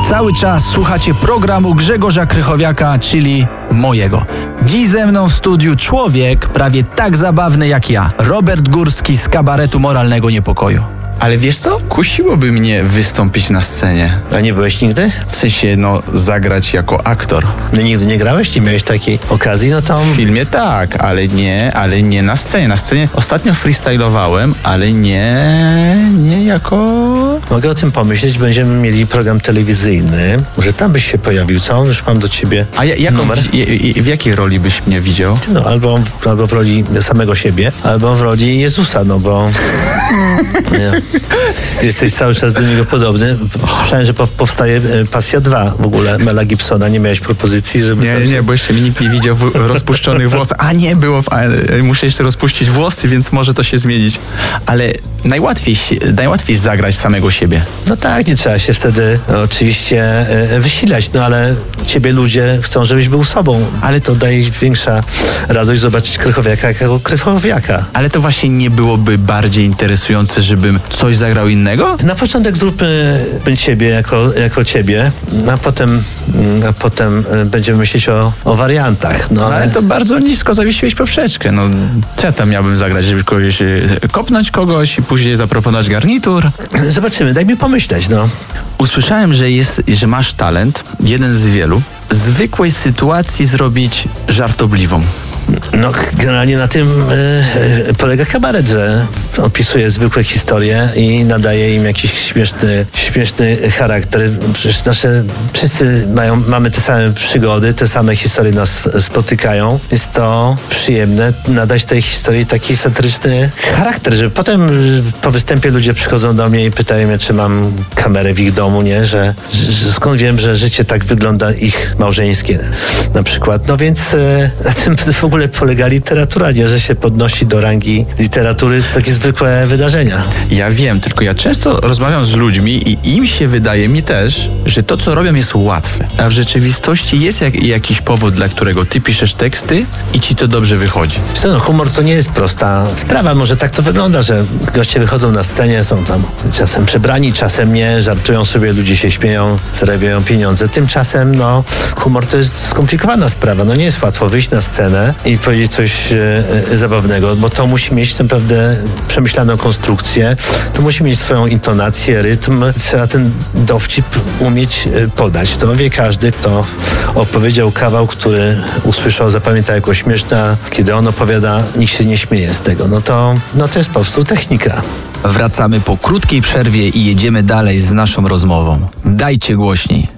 Cały czas słuchacie programu Grzegorza Krychowiaka, czyli mojego. Dziś ze mną w studiu człowiek prawie tak zabawny jak ja. Robert Górski z kabaretu Moralnego Niepokoju. Ale wiesz co? Kusiłoby mnie wystąpić na scenie. A nie byłeś nigdy? W sensie, zagrać jako aktor. No nigdy nie grałeś? Nie miałeś takiej okazji? No to... W filmie tak, ale nie na scenie. Na scenie ostatnio freestylowałem, ale nie jako... Mogę o tym pomyśleć, będziemy mieli program telewizyjny. Może tam byś się pojawił, co? Już mam do ciebie numer. W jakiej roli byś mnie widział? No, albo w roli samego siebie, albo w roli Jezusa, no bo... Jesteś cały czas do niego podobny. Słyszałem, że powstaje Pasja 2 w ogóle Mela Gibsona. Nie miałeś propozycji, żeby... Nie, bo jeszcze mi nikt nie widział rozpuszczonych włosów. A nie było, muszę jeszcze rozpuścić włosy, więc może to się zmienić. Ale najłatwiej zagrać samego siebie. No tak, nie trzeba się wtedy oczywiście wysilać, no ale ciebie ludzie chcą, żebyś był sobą. Ale to daje większa radość zobaczyć Krychowiaka jako Krychowiaka. Ale to właśnie nie byłoby bardziej interesujące, żebym coś zagrał innego? Na początek zróbmy ciebie jako ciebie, a potem będziemy myśleć o wariantach. No, ale to bardzo nisko zawiesiłeś poprzeczkę. Co ja tam miałbym zagrać, żeby kopnąć kogoś i później zaproponować garnitur? Zobaczymy, daj mi pomyśleć, Usłyszałem, że masz talent, jeden z wielu, zwykłej sytuacji zrobić żartobliwą. Generalnie na tym polega kabaret, że opisuje zwykłe historie i nadaje im jakiś śmieszny charakter. Przecież wszyscy mamy te same przygody, te same historie nas spotykają. Jest to przyjemne nadać tej historii taki satyryczny charakter, że potem po występie ludzie przychodzą do mnie i pytają mnie, czy mam kamerę w ich domu, nie? Że skąd wiem, że życie tak wygląda ich małżeńskie na przykład. No więc na tym w ogóle polega literatura, nie, że się podnosi do rangi literatury takie zwykłe wydarzenia. Ja wiem, tylko ja często rozmawiam z ludźmi i im się wydaje, mi też, że to, co robią, jest łatwe. A w rzeczywistości jest jakiś powód, dla którego ty piszesz teksty i ci to dobrze wychodzi. Humor to nie jest prosta sprawa. Może tak to wygląda, że goście wychodzą na scenie, są tam czasem przebrani, czasem nie, żartują sobie, ludzie się śmieją, zarabiają pieniądze. Tymczasem, humor to jest skomplikowana sprawa. Nie jest łatwo wyjść na scenę i powiedzieć coś zabawnego, bo to musi mieć naprawdę przemyślaną konstrukcję, to musi mieć swoją intonację, rytm. Trzeba ten dowcip umieć podać. To wie każdy, kto opowiedział kawał, który usłyszał, zapamiętał jako śmieszny, a kiedy on opowiada, nikt się nie śmieje z tego. To jest po prostu technika. Wracamy po krótkiej przerwie i jedziemy dalej z naszą rozmową. Dajcie głośniej.